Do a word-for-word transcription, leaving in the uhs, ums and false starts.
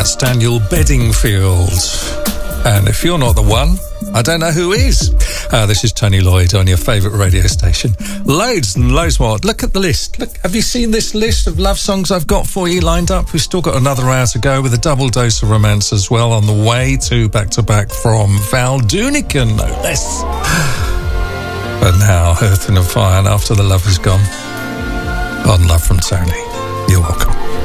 That's Daniel Bedingfield. And if you're not the one, I don't know who is. Uh, this is Tony Lloyd on your favourite radio station. Loads and loads more. Look at the list. Look, have you seen this list of love songs I've got for you lined up? We've still got another hour to go with a double dose of romance as well on the way to back-to-back from Val Doonican, no less. But now, Earth, Wind and Fire, and After the Love Is Gone, on Love from Tony. You're welcome.